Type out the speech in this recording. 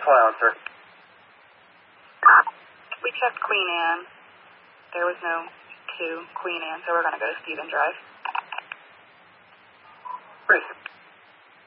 Silencer. We checked Queen Anne. There was no Queen Anne, so we're going to go to Stephen Drive. Great.